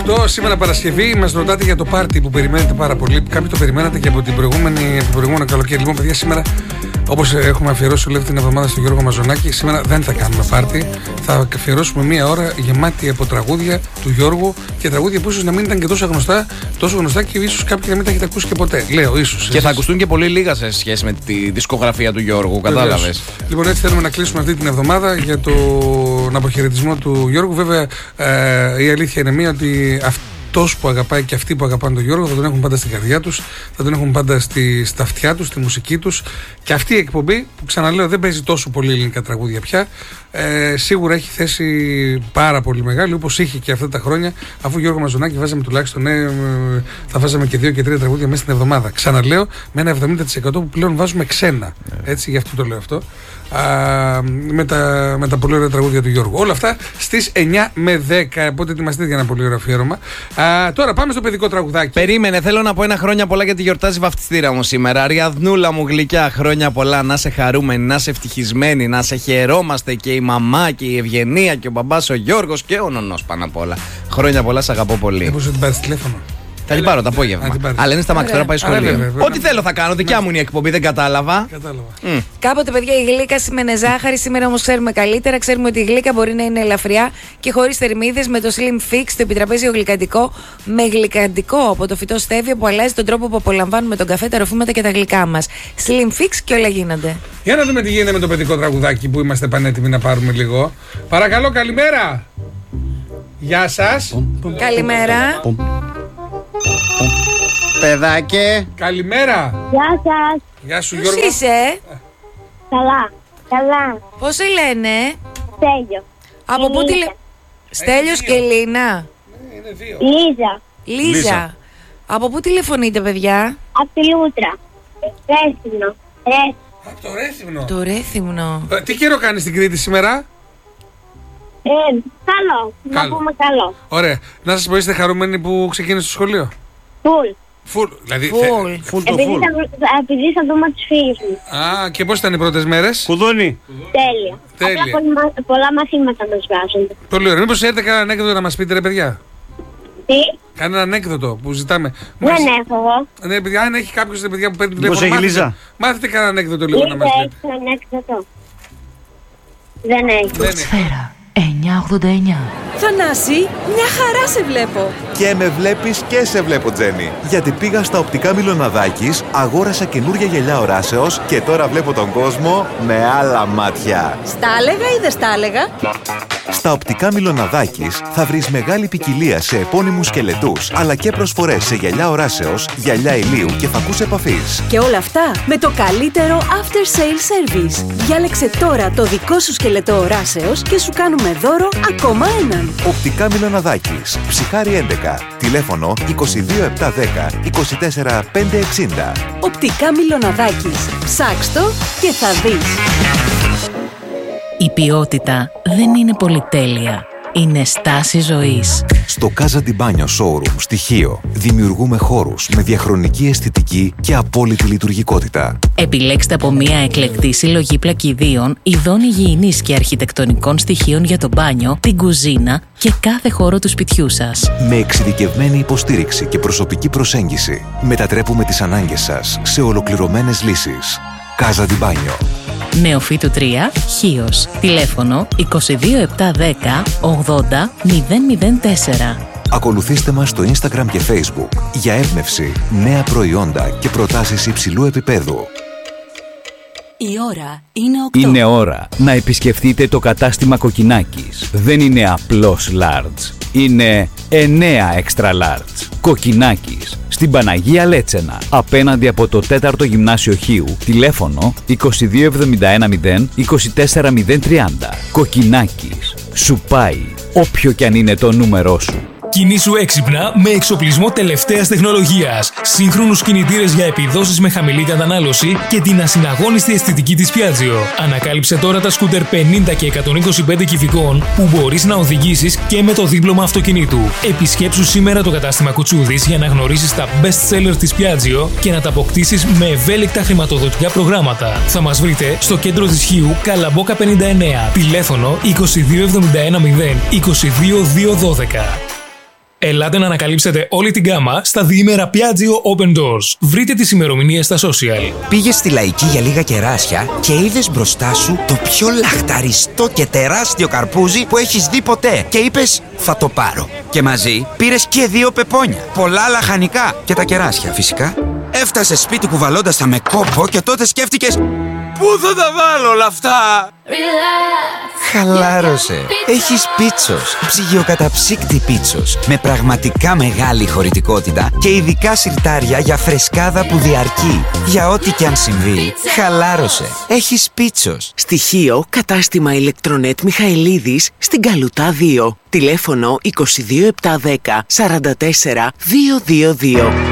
Σήμερα Παρασκευή μας ρωτάτε για το πάρτι που περιμένετε πάρα πολύ. Κάποιοι το περιμένατε και από το προηγούμενο καλοκαίρι. Λοιπόν, παιδιά, σήμερα, όπως έχουμε αφιερώσει όλη την εβδομάδα στον Γιώργο Μαζονάκη, σήμερα δεν θα κάνουμε πάρτι. Θα αφιερώσουμε μία ώρα γεμάτη από τραγούδια του Γιώργου και τραγούδια που ίσως να μην ήταν και τόσο γνωστά και ίσως κάποιοι να μην τα έχετε ακούσει και ποτέ. Λέω ίσως. Και θα ακουστούν και πολύ λίγα σε σχέση με τη δισκογραφία του Γιώργου, κατάλαβες. Λοιπόν, έτσι θέλουμε να κλείσουμε αυτή την εβδομάδα για τον αποχαιρετισμό του Γιώργου. Βέβαια, η αλήθεια είναι μία ότι αυτός που αγαπάει και αυτοί που αγαπάνε τον Γιώργο θα τον έχουν πάντα στην καρδιά τους, θα τον έχουν πάντα στα αυτιά τους, στη μουσική τους. Και αυτή η εκπομπή, που ξαναλέω δεν παίζει τόσο πολύ ελληνικά τραγούδια πια, σίγουρα έχει θέση πάρα πολύ μεγάλη, όπως είχε και αυτά τα χρόνια, αφού Γιώργο Μαζονάκη βάζαμε τουλάχιστον, θα βάζαμε και 2 και 3 τραγούδια μέσα στην εβδομάδα. Ξαναλέω, με ένα 70% που πλέον βάζουμε ξένα. Έτσι, γι' αυτό το λέω αυτό. Με τα πολύ ωραία τραγούδια του Γιώργου. Όλα αυτά στις 9 με 10. Οπότε ετοιμαστείτε για ένα πολύ ωραίο αφιέρωμα. Τώρα πάμε στο παιδικό τραγουδάκι. Περίμενε, θέλω να πω ένα χρόνια πολλά γιατί γιορτάζει βαφτιστήρα μου σήμερα. Αριαδνούλα μου γλυκιά, χρόνια πολλά. Να είσαι χαρούμενη, να είσαι ευτυχισμένη, να σε χαιρόμαστε και η μαμά και η Ευγενία και ο μπαμπάς ο Γιώργος και ο νονός πάνω απ' όλα. Χρόνια πολλά, σ' αγαπώ πολύ. Πώς θα την πάρεις τηλέφωνο? Θα την πάρω το απόγευμα. Αλλά είναι στα μάξι τώρα, πάει σχολείο. Ό,τι θέλω θα κάνω. Δικιά μου είναι η εκπομπή, δεν κατάλαβα. Κάποτε, παιδιά, η γλύκα σήμαινε ζάχαρη. Σήμερα όμως ξέρουμε καλύτερα. Ξέρουμε ότι η γλύκα μπορεί να είναι ελαφριά και χωρίς θερμίδες με το Slim Fix, το επιτραπέζιο γλυκαντικό, με γλυκαντικό από το φυτό στέβιο που αλλάζει τον τρόπο που απολαμβάνουμε τον καφέ, τα ροφήματα και τα γλυκά μας. Slim Fix και όλα γίνονται. Για να δούμε τι γίνεται με το παιδικό τραγουδάκι που είμαστε πανέτοιμοι να πάρουμε λίγο. Παρακαλώ, καλημέρα. Γεια σας. Καλημέρα. Παιδάκε. Καλημέρα. Γεια σας. Γεια σου, Ποιος Γιώργο. είσαι? Καλά. Πώς σε λένε? Στέλιο. Από πού Στέλιος και Λίνα. Είναι 2. Λίζα. Από πού τηλεφωνείτε, παιδιά? Από τη Λούτρα. Ρέθυμνο. Από το Ρέθυμνο. Το Ρέθυμνο. Τι καιρό κάνεις στην Κρήτη σήμερα? Καλό. Να πούμε καλό. Ωραία. Να σας πω, είστε χαρούμενοι που ξεκίνησε το σχολείο? Φουλ. Δηλαδή, Επειδή θα δούμε τους φίλους μου. Και πώς ήταν οι πρώτες μέρες? Κουδούνι. Τέλεια. Απλά πολλά μαθήματα μας βγάζουν. Πολύ ωραία. Μήπως έχετε κανένα ανέκδοτο να μας πείτε, ρε παιδιά? Τι? Κανένα ανέκδοτο που ζητάμε? Δεν έχω εγώ. Ναι, παιδιά, αν έχει κάποιος, παιδιά, που παίρνει τηλέφωνο, Πώς έχει Λίζα? μάθετε κανένα ανέκδοτο λίγο να μας πείτε. Έχει ανέκδοτο. Δεν έχει. Σφαίρα 989. Θανάση, μια χαρά σε βλέπω. Και με βλέπεις και σε βλέπω, Τζένι. Γιατί πήγα στα οπτικά Μιλοναδάκης, αγόρασα καινούρια γυαλιά οράσεως και τώρα βλέπω τον κόσμο με άλλα μάτια. Στα έλεγα ή δεν στα έλεγα? Στα οπτικά Μιλοναδάκης θα βρεις μεγάλη ποικιλία σε επώνυμους σκελετούς, αλλά και προσφορές σε γυαλιά οράσεως, γυαλιά ηλίου και φακούς επαφής. Και όλα αυτά με το καλύτερο after sale service. Διάλεξε τώρα το δικό σου σκελετό οράσεως και σου κάνουμε δώρο ακόμα έναν. Οπτικά Μιλοναδάκης, Ψυχάρη 11, τηλέφωνο 22710 24560. Οπτικά Μιλοναδάκης. Ψάξ' το και θα δεις. Η ποιότητα δεν είναι πολυτέλεια. Είναι στάση ζωής. Στο Casa di Bagno Showroom στοιχείο δημιουργούμε χώρους με διαχρονική αισθητική και απόλυτη λειτουργικότητα. Επιλέξτε από μια εκλεκτή συλλογή πλακιδίων, ειδών υγιεινής και αρχιτεκτονικών στοιχείων για το μπάνιο, την κουζίνα και κάθε χώρο του σπιτιού σας. Με εξειδικευμένη υποστήριξη και προσωπική προσέγγιση, μετατρέπουμε τις ανάγκες σας σε ολοκληρωμένες λύσεις. Casa di Bagno. Νεοφύτου 3, Χίος. Τηλέφωνο 22710 80 004. Ακολουθήστε μας στο Instagram και Facebook για έμπνευση, νέα προϊόντα και προτάσεις υψηλού επίπεδου. Η ώρα είναι 8. Είναι ώρα να επισκεφτείτε το κατάστημα Κοκκινάκης. Δεν είναι απλώς large. Είναι 9 extra large. Κοκκινάκης. Στην Παναγία Λέτσενα, απέναντι από το 4ο Γυμνάσιο Χίου, τηλέφωνο 22710 24030. Κοκκινάκης. Σου πάει, όποιο κι αν είναι το νούμερό σου. Κινήσου έξυπνα με εξοπλισμό τελευταίας τεχνολογίας, σύγχρονους κινητήρες για επιδόσεις με χαμηλή κατανάλωση και την ασυναγώνιστη αισθητική της Piaggio. Ανακάλυψε τώρα τα σκούτερ 50 και 125 κυβικών που μπορείς να οδηγήσεις και με το δίπλωμα αυτοκινήτου. Επισκέψου σήμερα το κατάστημα Κουτσούδης για να γνωρίσεις τα best sellers της Piaggio και να τα αποκτήσεις με ευέλικτα χρηματοδοτικά προγράμματα. Θα μας βρείτε στο κέντρο της Χίου, Καλαμπόκα 59, τηλέφωνο 22710 22212. Ελάτε να ανακαλύψετε όλη την γκάμα στα διήμερα Piaggio Open Doors. Βρείτε τις ημερομηνίες στα social. Πήγες στη Λαϊκή για λίγα κεράσια και είδες μπροστά σου το πιο λαχταριστό και τεράστιο καρπούζι που έχεις δει ποτέ. Και είπες, θα το πάρω. Και μαζί πήρες και 2 πεπόνια, πολλά λαχανικά και τα κεράσια φυσικά. Έφτασες σπίτι κουβαλώντας τα με κόπο και τότε σκέφτηκες, πού θα τα βάλω όλα αυτά? Χαλάρωσε. Έχεις Πίτσος. Ψυγειοκαταψύκτη Πίτσος. Με πραγματικά μεγάλη χωρητικότητα και ειδικά σιρτάρια για φρεσκάδα που διαρκεί. Για ό,τι και αν συμβεί, χαλάρωσε. Έχεις Πίτσος. Στοιχείο κατάστημα Ηλεκτρονέτ Μιχαηλίδης στην Καλουτά 2. Τηλέφωνο 22710 44 222.